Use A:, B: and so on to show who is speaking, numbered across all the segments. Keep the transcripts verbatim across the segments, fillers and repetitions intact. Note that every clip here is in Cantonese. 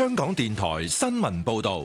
A: 香港電台新聞報道。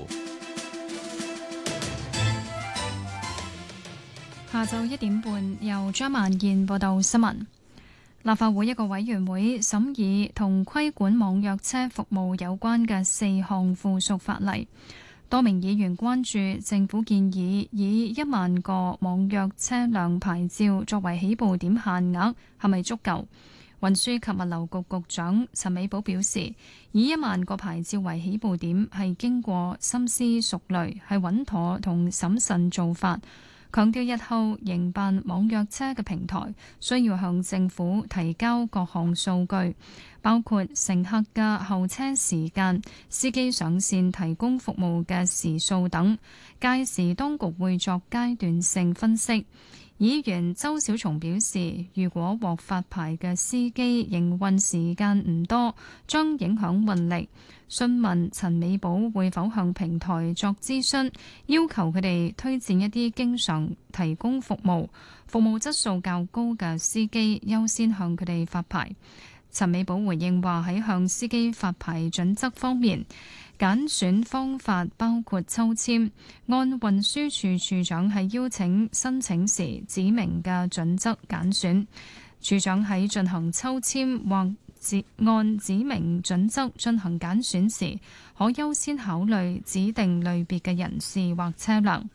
B: 下晝一點半，由張曼燕報道新聞。立法會一個委員會審議同規管網約車服務有關嘅四項附屬法例。多名議員關注政府建議以一萬個網約車輛牌照作為起步點限額係咪足夠？運輸及物流局局長陳美寶表示，以一萬個牌照為起步點係經過深思熟慮，係穩妥同審慎做法。強調日後營辦網約車嘅平台需要向政府提交各項數據，包括乘客嘅候車時間、司機上線提供服務嘅時數等。屆時當局會作階段性分析。議員周小松表示，如果獲發牌嘅司機營運時間唔多，將影響運力。詢問陳美寶會否向平台作諮詢，要求佢哋推薦一啲經常提供服務、服務質素較高嘅司機，優先向佢哋發牌。陳美寶回應話，喺向司機發牌準則方面，揀選方法包括抽籤，按運輸署署長喺邀請申請時指明嘅準則揀選。署長喺進行抽籤或按指明準則進行揀選時，可優先考慮指定類別嘅人士或車輛。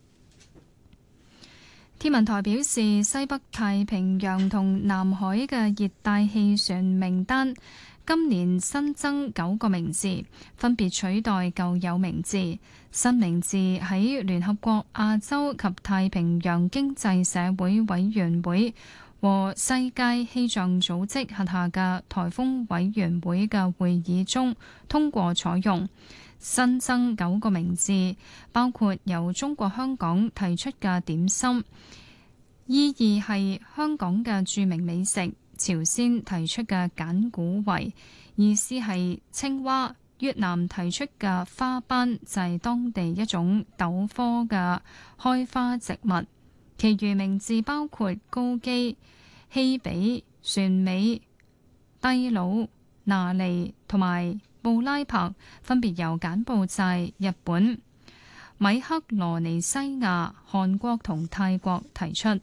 B: 天文台表示，西北太平洋同南海嘅熱帶氣旋名單今年新增九個名字，分別取代舊有名字。新名字喺聯合國亞洲及太平洋經濟社會委員會和世界氣象組織轄下嘅颱風委員會嘅會議中通過採用。新增九個名字，包括由中國香港提出嘅點心，意義係香港嘅著名美食；朝鮮提出嘅簡古圍，意思係青蛙；越南提出嘅花斑就係當地一種豆科嘅開花植物。其餘名字包括高基、希比、船尾、低魯、拿利同埋布拉柏，分別由柬埔寨、日本、米克羅尼西亞、韓國同泰國提出。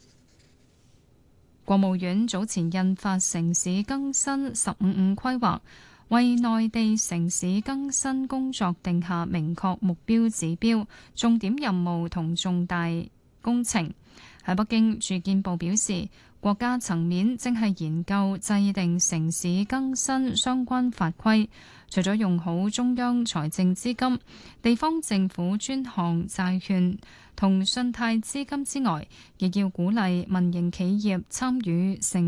B: 國務院早前印發城市更新十五五規劃，為內地城市更新工作定下明確目標指標、重點任務同重大工程。喺北京，住建部表示，國家層面正係研究制定城市更新相關法規，除咗用好中央財政資金、地方政府專項債券同信貸資金之外，亦要鼓勵民營企業參與城